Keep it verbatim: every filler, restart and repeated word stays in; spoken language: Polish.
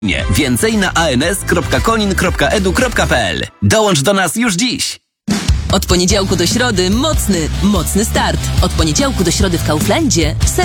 Nie, więcej na a n s kropka konin kropka e d u kropka p l. Dołącz do nas już dziś! Od poniedziałku do środy mocny, mocny start. Od poniedziałku do środy w Kauflandzie ser